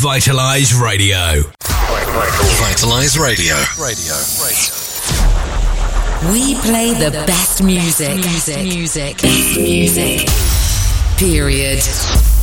Vitalize Radio. Vitalize Radio. We play the best music. Period.